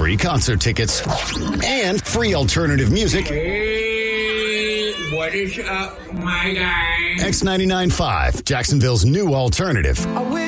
free concert tickets, and free alternative music. Hey, what is up, my guy? X99.5, Jacksonville's new alternative.